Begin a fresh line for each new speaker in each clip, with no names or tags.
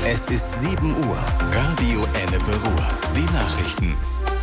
Es ist 7 Uhr. Radio Ennepe Ruhr. Die Nachrichten.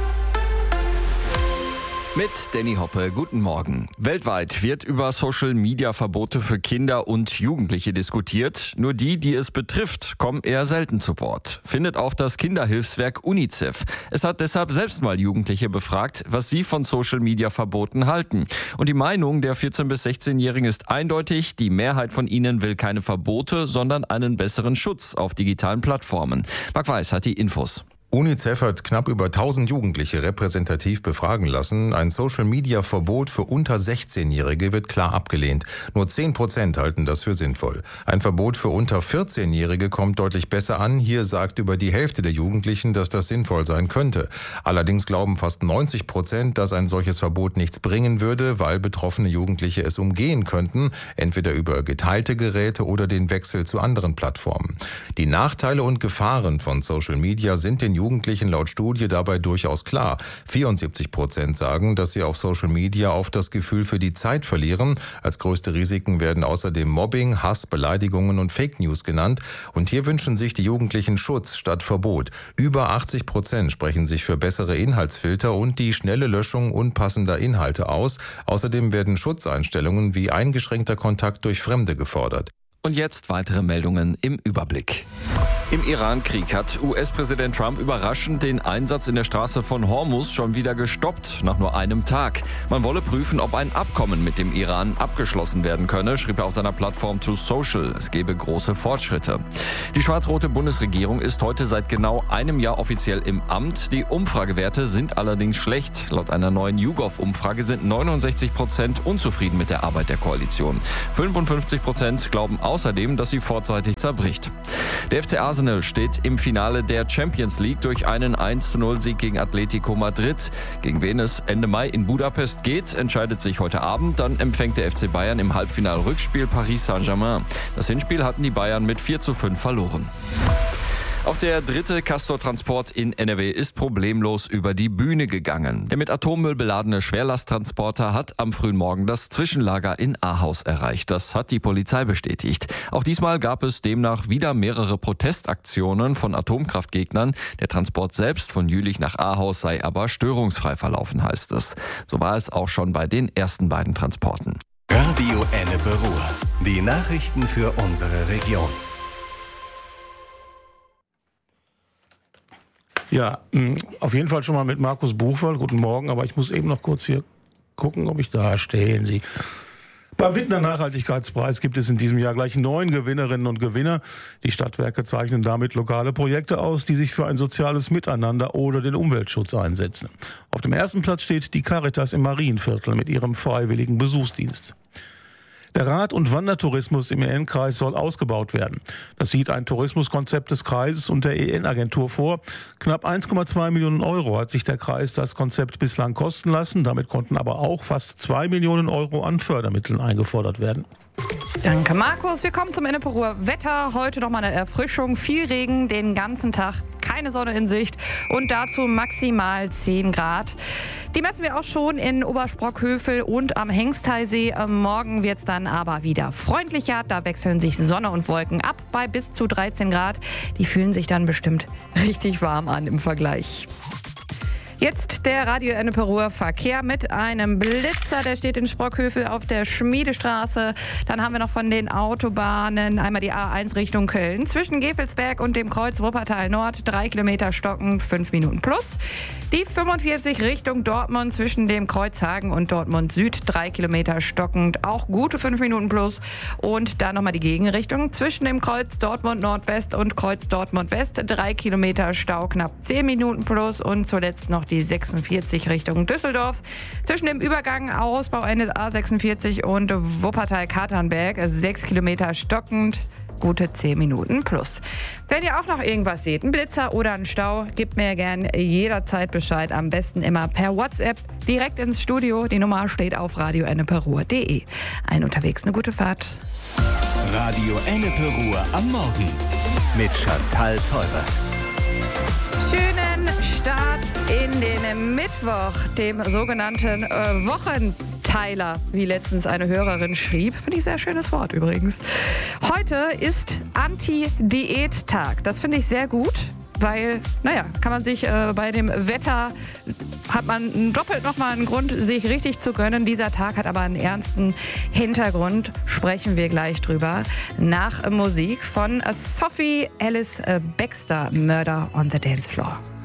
Mit Danny Hoppe, guten Morgen. Weltweit wird über Social-Media-Verbote für Kinder und Jugendliche diskutiert. Nur die es betrifft, kommen eher selten zu Wort. Findet auch das Kinderhilfswerk UNICEF. Es hat deshalb selbst mal Jugendliche befragt, was sie von Social-Media-Verboten halten. Und die Meinung der 14- bis 16-Jährigen ist eindeutig. Die Mehrheit von ihnen will keine Verbote, sondern einen besseren Schutz auf digitalen Plattformen. Marc Weiß hat die Infos.
UNICEF hat knapp über 1000 Jugendliche repräsentativ befragen lassen. Ein Social-Media-Verbot für unter 16-Jährige wird klar abgelehnt. Nur 10% halten das für sinnvoll. Ein Verbot für unter 14-Jährige kommt deutlich besser an. Hier sagt über die Hälfte der Jugendlichen, dass das sinnvoll sein könnte. Allerdings glauben fast 90%, dass ein solches Verbot nichts bringen würde, weil betroffene Jugendliche es umgehen könnten, entweder über geteilte Geräte oder den Wechsel zu anderen Plattformen. Die Nachteile und Gefahren von Social Media sind den Jugendlichen laut Studie dabei durchaus klar. 74% sagen, dass sie auf Social Media oft das Gefühl für die Zeit verlieren. Als größte Risiken werden außerdem Mobbing, Hass, Beleidigungen und Fake News genannt. Und hier wünschen sich die Jugendlichen Schutz statt Verbot. Über 80% sprechen sich für bessere Inhaltsfilter und die schnelle Löschung unpassender Inhalte aus. Außerdem werden Schutzeinstellungen wie eingeschränkter Kontakt durch Fremde gefordert.
Und jetzt weitere Meldungen im Überblick. Im Iran-Krieg hat US-Präsident Trump überraschend den Einsatz in der Straße von Hormuz schon wieder gestoppt, nach nur einem Tag. Man wolle prüfen, ob ein Abkommen mit dem Iran abgeschlossen werden könne, schrieb er auf seiner Plattform Truth Social. Es gebe große Fortschritte. Die schwarz-rote Bundesregierung ist heute seit genau einem Jahr offiziell im Amt. Die Umfragewerte sind allerdings schlecht. Laut einer neuen YouGov-Umfrage sind 69% unzufrieden mit der Arbeit der Koalition. 55% glauben außerdem, dass sie vorzeitig zerbricht. Der FC Arsenal steht im Finale der Champions League durch einen 1:0-Sieg gegen Atletico Madrid. Gegen wen es Ende Mai in Budapest geht, entscheidet sich heute Abend. Dann empfängt der FC Bayern im Halbfinal-Rückspiel Paris Saint-Germain. Das Hinspiel hatten die Bayern mit 4:5 verloren. Auch der dritte Castor-Transport in NRW ist problemlos über die Bühne gegangen. Der mit Atommüll beladene Schwerlasttransporter hat am frühen Morgen das Zwischenlager in Ahaus erreicht. Das hat die Polizei bestätigt. Auch diesmal gab es demnach wieder mehrere Protestaktionen von Atomkraftgegnern. Der Transport selbst von Jülich nach Ahaus sei aber störungsfrei verlaufen, heißt es. So war es auch schon bei den ersten beiden Transporten.
Radio Ennepe Ruhr. Die Nachrichten für unsere Region.
Ja, auf jeden Fall schon mal mit Markus Buchwald. Guten Morgen, aber ich muss eben noch kurz hier gucken, ob ich da stehen Sie. Beim Wittner Nachhaltigkeitspreis gibt es in diesem Jahr gleich 9 Gewinnerinnen und Gewinner. Die Stadtwerke zeichnen damit lokale Projekte aus, die sich für ein soziales Miteinander oder den Umweltschutz einsetzen. Auf dem ersten Platz steht die Caritas im Marienviertel mit ihrem freiwilligen Besuchsdienst. Der Rad- und Wandertourismus im EN-Kreis soll ausgebaut werden. Das sieht ein Tourismuskonzept des Kreises und der EN-Agentur vor. Knapp 1,2 Millionen Euro hat sich der Kreis das Konzept bislang kosten lassen. Damit konnten aber auch fast 2 Millionen Euro an Fördermitteln eingefordert werden.
Danke, Markus. Wir kommen zum Ennepe Ruhr Wetter. Heute nochmal eine Erfrischung. Viel Regen den ganzen Tag. Keine Sonne in Sicht und dazu maximal 10 Grad. Die messen wir auch schon in Obersprockhövel und am Hengsteisee. Morgen wird es dann aber wieder freundlicher. Da wechseln sich Sonne und Wolken ab bei bis zu 13 Grad. Die fühlen sich dann bestimmt richtig warm an im Vergleich. Jetzt der Radio Ennepe Ruhr Verkehr mit einem Blitzer, der steht in Sprockhövel auf der Schmiedestraße. Dann haben wir noch von den Autobahnen einmal die A1 Richtung Köln. Zwischen Gevelsberg und dem Kreuz Wuppertal Nord 3 Kilometer stockend, 5 Minuten plus. Die 45 Richtung Dortmund zwischen dem Kreuz Hagen und Dortmund Süd 3 Kilometer stockend, auch gute 5 Minuten plus. Und dann nochmal die Gegenrichtung zwischen dem Kreuz Dortmund Nordwest und Kreuz Dortmund West 3 Kilometer Stau, knapp 10 Minuten plus. Und zuletzt noch die 46 Richtung Düsseldorf. Zwischen dem Übergang Ausbauende A46 und Wuppertal-Katernberg 6 Kilometer stockend, gute 10 Minuten plus. Wenn ihr auch noch irgendwas seht, einen Blitzer oder einen Stau, gebt mir gern jederzeit Bescheid. Am besten immer per WhatsApp direkt ins Studio. Die Nummer steht auf radioenneperuhr.de. Allen unterwegs eine gute Fahrt.
Radio Ennepe Ruhr am Morgen mit Chantal Teubert.
Schönen Start in den Mittwoch, dem sogenannten Wochentag. Heiler, wie letztens eine Hörerin schrieb. Finde ich sehr schönes Wort übrigens. Heute ist Anti-Diät-Tag. Das finde ich sehr gut, weil, kann man sich bei dem Wetter, hat man doppelt nochmal einen Grund, sich richtig zu gönnen. Dieser Tag hat aber einen ernsten Hintergrund. Sprechen wir gleich drüber. Nach Musik von Sophie Ellis Bextor, Murder on the Dance Floor.